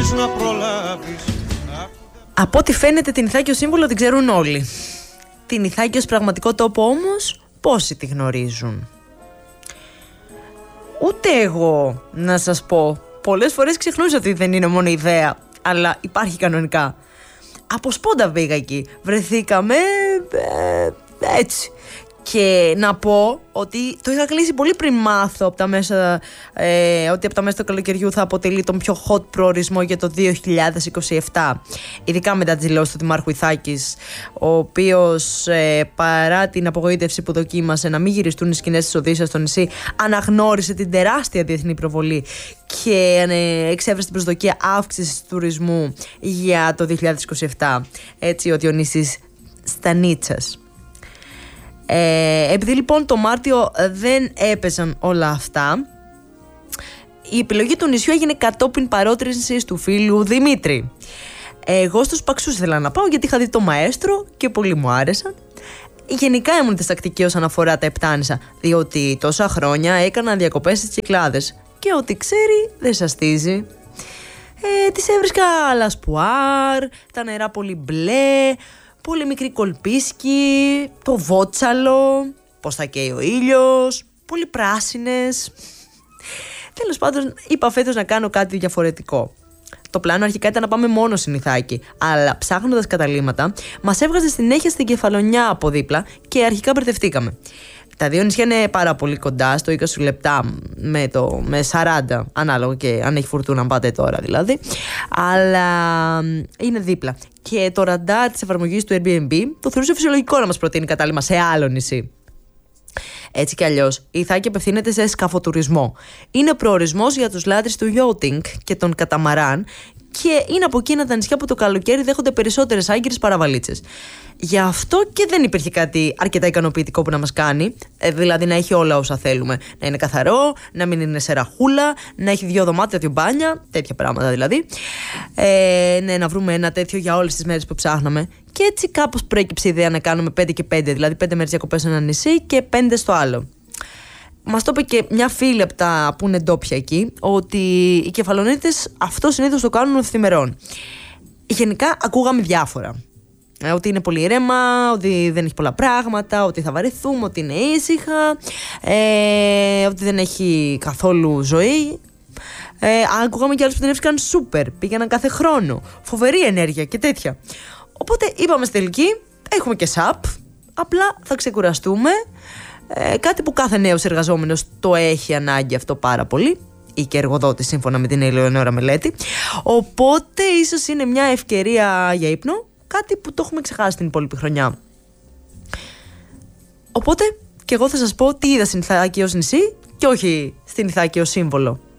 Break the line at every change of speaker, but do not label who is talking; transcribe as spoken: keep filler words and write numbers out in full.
μπορείς να προλάβεις.
Από ό,τι φαίνεται την Ιθάκιο σύμβολο την ξέρουν όλοι. Την Ιθάκιο ως πραγματικό τόπο όμως πόσοι τη γνωρίζουν? Ούτε εγώ, να σας πω. Πολλές φορές ξεχνούσα ότι δεν είναι μόνο ιδέα, αλλά υπάρχει κανονικά. Από σπόντα πήγα εκεί. Βρεθήκαμε ε, έτσι. Και να πω ότι το είχα κλείσει πολύ πριν μάθω από τα μέσα, ε, ότι από τα μέσα του καλοκαιριού θα αποτελεί τον πιο hot προορισμό για το δύο χιλιάδες είκοσι επτά. Ειδικά μετά τις δηλώσεις του Δημάρχου Ιθάκης, ο οποίος ε, παρά την απογοήτευση που δοκίμασε να μην γυριστούν οι σκηνές της Οδύσσειας στο νησί, αναγνώρισε την τεράστια διεθνή προβολή και ε, εξέφρασε την προσδοκία αύξησης του τουρισμού για το δύο χιλιάδες είκοσι επτά. Έτσι ο Διονύσης Στανίτσας. Ε, επειδή λοιπόν το Μάρτιο δεν έπαιζαν όλα αυτά, η επιλογή του νησιού έγινε κατόπιν παρότρινσης του φίλου Δημήτρη. Εγώ στους Παξούς ήθελα να πάω γιατί είχα δει το Μαέστρο και πολύ μου άρεσαν. Γενικά ήμουν διστακτική όσον αφορά τα Επτάνησα, διότι τόσα χρόνια έκανα διακοπές στις Κυκλάδες και ό,τι ξέρει δεν σαστίζει. Ε, τις έβρισκα λασπουάρ, τα νερά πολύ μπλε, πολύ μικρή κολπίσκη, το Βότσαλο, πως θα καίει ο ήλιος, πολύ πράσινες. Τέλος πάντων, είπα φέτος να κάνω κάτι διαφορετικό. Το πλάνο αρχικά ήταν να πάμε μόνο στην Ιθάκη, αλλά ψάχνοντας καταλύματα, μας έβγαζε συνέχεια στην Κεφαλονιά από δίπλα και αρχικά μπερδευτήκαμε. Τα δύο νησιά είναι πάρα πολύ κοντά, στο είκοσι λεπτά με, το, με σαράντα, ανάλογα και αν έχει φουρτούνα, αν πάτε τώρα δηλαδή. Αλλά είναι δίπλα. Και το ραντάρ της εφαρμογής του Airbnb το θεωρούσε φυσιολογικό να μας προτείνει κατάλημα σε άλλο νησί. Έτσι κι αλλιώς, η Ιθάκη απευθύνεται σε σκαφοτουρισμό. Είναι προορισμός για τους λάτρεις του yachting και των καταμαράν και είναι από εκείνα τα νησιά που το καλοκαίρι δέχονται περισσότερες άγκυρες παραβαλίτσες. Γι' αυτό και δεν υπήρχε κάτι αρκετά ικανοποιητικό που να μας κάνει, ε, δηλαδή να έχει όλα όσα θέλουμε. Να είναι καθαρό, να μην είναι σε ραχούλα, να έχει δύο δωμάτια, δύο μπάνια, τέτοια πράγματα δηλαδή. Ε, ναι, να βρούμε ένα τέτοιο για όλες τις μέρες που ψάχναμε. Και έτσι κάπως προέκυψε η ιδέα να κάνουμε πέντε και πέντε, δηλαδή πέντε μέρες διακοπές σε ένα νησί και πέντε στο άλλο. Μας το είπε και μια φίλη από τα που είναι ντόπια εκεί, ότι οι Κεφαλονίτες αυτό συνήθως το κάνουν ευθυμερών. Γενικά ακούγαμε διάφορα. Ε, ότι είναι πολύ ήρεμα, ότι δεν έχει πολλά πράγματα, ότι θα βαρεθούμε, ότι είναι ήσυχα, ε, ότι δεν έχει καθόλου ζωή. Ε, ακούγαμε και άλλους που την έβρισκαν σούπερ, πήγαιναν κάθε χρόνο, φοβερή ενέργεια και τέτοια. Οπότε είπαμε στη τελική, έχουμε και σαπ, απλά θα ξεκουραστούμε. Ε, κάτι που κάθε νέος εργαζόμενος το έχει ανάγκη αυτό πάρα πολύ, ή και εργοδότης σύμφωνα με την Ελεονόρα Μελέτη. Οπότε ίσως είναι μια ευκαιρία για ύπνο, κάτι που το έχουμε ξεχάσει την υπόλοιπη χρονιά. Οπότε και εγώ θα σας πω τι είδα στην Ιθάκη ως νησί και όχι στην Ιθάκη ως σύμβολο.